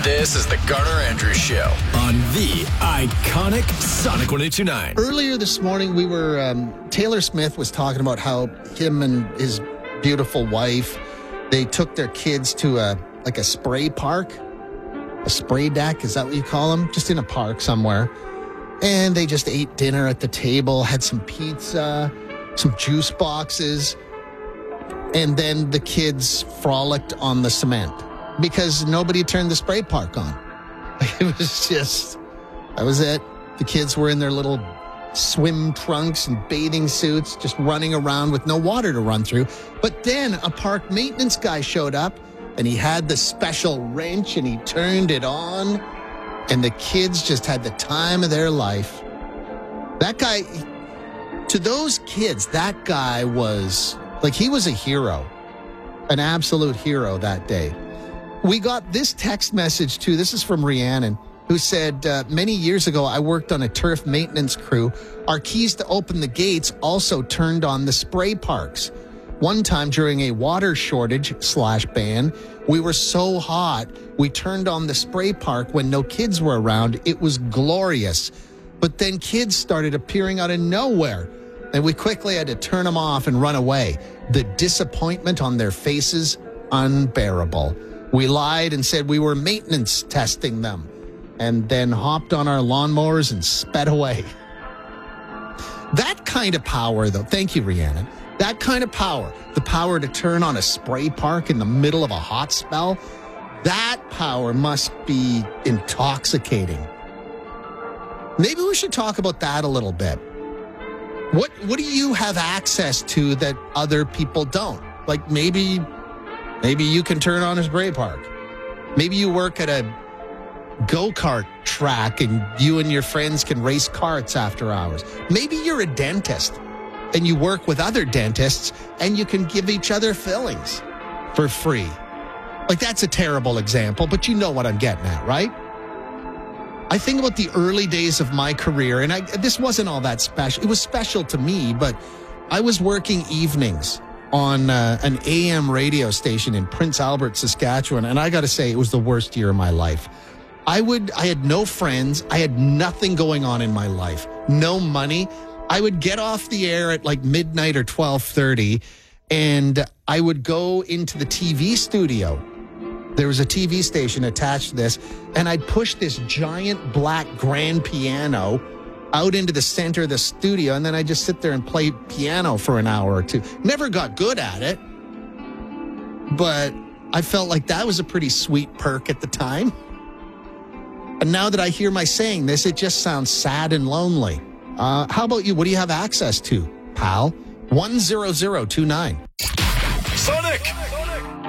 This is the Garner Andrews Show on the iconic Sonic 102.9. Earlier this morning, we were Taylor Smith was talking about how him and his beautiful wife, they took their kids to a spray park, a spray deck. Is that what you call them? Just in a park somewhere. And they just ate dinner at the table, had some pizza, some juice boxes, and then the kids frolicked on the cement because nobody turned the spray park on. It was just, that was it. The kids were in their little swim trunks and bathing suits, just running around with no water to run through. But then a park maintenance guy showed up, and he had the special wrench, and he turned it on, and the kids just had the time of their life. That guy, to those kids, that guy was, like, he was a hero, an absolute hero that day. We got this text message, too. This is from Rhiannon, who said, many years ago, I worked on a turf maintenance crew. Our keys to open the gates also turned on the spray parks. One time during a water shortage/ban, we were so hot, we turned on the spray park when no kids were around. It was glorious. But then kids started appearing out of nowhere, and we quickly had to turn them off and run away. The disappointment on their faces, unbearable. We lied and said we were maintenance testing them, and then hopped on our lawnmowers and sped away. That kind of power, though, thank you, Rhiannon. That kind of power, the power to turn on a spray park in the middle of a hot spell, that power must be intoxicating. Maybe we should talk about that a little bit. What do you have access to that other people don't? Like maybe you can turn on a spray park. Maybe you work at a go-kart track and you and your friends can race karts after hours. Maybe you're a dentist and you work with other dentists and you can give each other fillings for free. Like, that's a terrible example, but you know what I'm getting at, right? I think about the early days of my career, and this wasn't all that special. It was special to me, but I was working evenings on an AM radio station in Prince Albert, Saskatchewan, and I got to say, it was the worst year of my life. I had no friends. I had nothing going on in my life. No money. I would get off the air at like midnight or 12:30, and I would go into the TV studio. There was a TV station attached to this, and I'd push this giant black grand piano out into the center of the studio, and then I'd just sit there and play piano for an hour or two. Never got good at it, but I felt like that was a pretty sweet perk at the time. And now that I hear my saying this, it just sounds sad and lonely. How about you? What do you have access to, pal? 10029. Sonic!